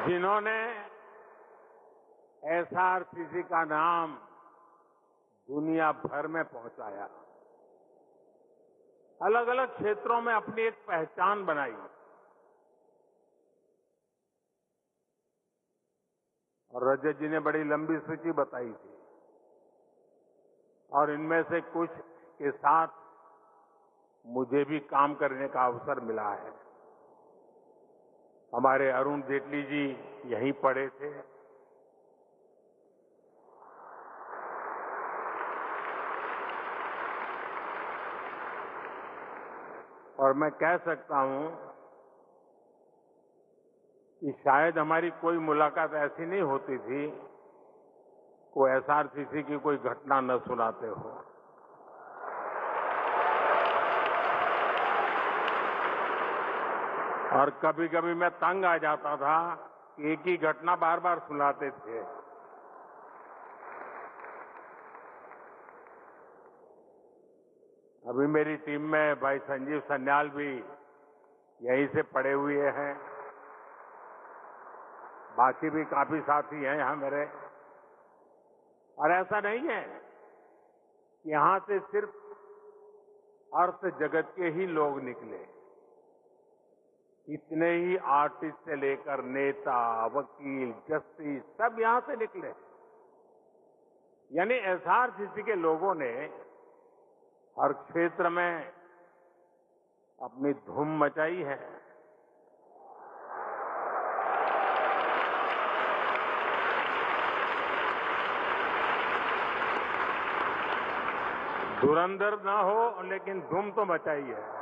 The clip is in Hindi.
जिन्होंने एसआरसीसी का नाम दुनिया भर में पहुंचाया, अलग अलग क्षेत्रों में अपनी एक पहचान बनाई और रजत जी ने बड़ी लंबी सूची बताई थी और इनमें से कुछ के साथ मुझे भी काम करने का अवसर मिला है। हमारे अरुण जेटली जी यहीं पढ़े थे। और मैं कह सकता हूं कि शायद हमारी कोई मुलाकात ऐसी नहीं होती थी को एसआरसीसी की कोई घटना न सुनाते हो। और कभी कभी मैं तंग आ जाता था कि एक ही घटना बार बार सुनाते थे। अभी मेरी टीम में भाई संजीव सन्याल भी यहीं से पड़े हुए हैं, बाकी भी काफी साथी हैं यहां मेरे। और ऐसा नहीं है कि यहां से सिर्फ अर्थ जगत के ही लोग निकले, इतने ही आर्टिस्ट से लेकर नेता, वकील, जस्टिस सब यहां से निकले। यानी एसआरसीसी के लोगों ने हर क्षेत्र में अपनी धूम मचाई है। धुरंधर ना हो लेकिन धूम तो मचाई है।